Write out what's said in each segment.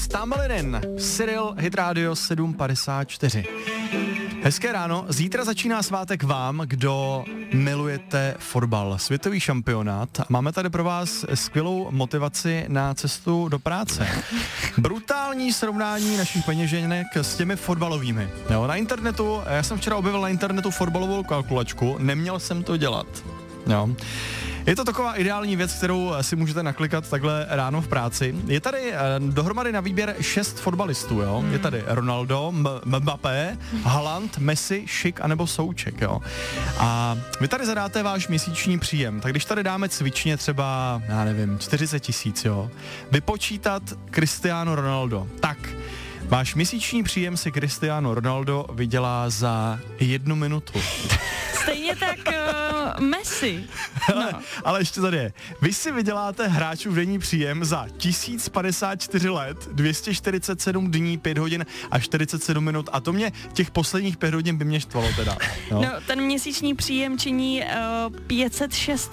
Stumbling, Cyril, Hit Radio 754. Hezké ráno, zítra začíná svátek vám, kdo milujete fotbal, světový šampionát. Máme tady pro vás skvělou motivaci na cestu do práce. Brutální srovnání našich peněženek s těmi fotbalovými. Jo, na internetu, já jsem včera objevil na internetu fotbalovou kalkulačku, neměl jsem to dělat. Jo. Je to taková ideální věc, kterou si můžete naklikat takhle ráno v práci. Je tady dohromady na výběr 6 fotbalistů, jo. Je tady Ronaldo, Mbappé, Haaland, Messi, Šik anebo Souček, jo. A vy tady zadáte váš měsíční příjem. Tak když tady dáme cvičně třeba, já nevím, 40 000, jo. Vypočítat Cristiano Ronaldo. Tak, váš měsíční příjem si Cristiano Ronaldo vydělá za 1 minutu. Stejně tak Messi. No. Ale ještě tady je. Vy si vyděláte hráčův denní příjem za 1054 let, 247 dní, 5 hodin a 47 minut. A to mě těch posledních 5 hodin by mě štvalo teda. No, ten měsíční příjem činí 506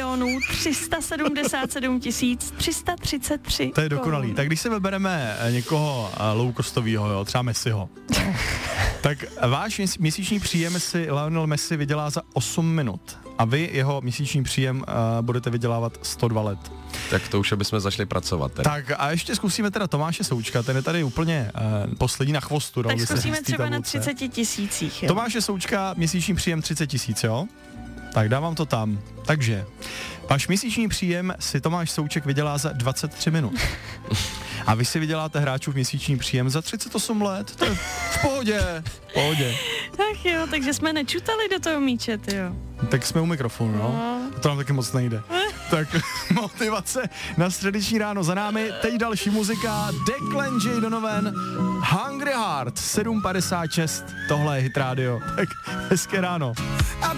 377 333. To je dokonalý. Korun. Tak když se vybereme někoho low-costovýho, jo, třeba Messiho, tak váš měsíční příjem si Lionel Messi vydělá za 8 minut. A vy jeho měsíční příjem budete vydělávat 102 let. Tak to už bychom začali pracovat. Teda. Tak a ještě zkusíme teda Tomáše Součka, ten je tady úplně poslední na chvostu. Tak zkusíme třeba na 30 000. Tomáše Součka, měsíční příjem 30 000, jo? Tak dávám to tam. Takže, váš měsíční příjem si Tomáš Souček vydělá za 23 minut. A vy si vyděláte hráčův měsíční příjem za 38 let. To je v pohodě. Tak jo, takže jsme nečutali do toho míče, tyjo. Tak jsme u mikrofonu, no. To nám taky moc nejde. Tak motivace na středeční ráno za námi. Teď další muzika. Declan J. Donovan, Hungry Heart, 7:56. Tohle je Hit Radio. Tak hezké ráno.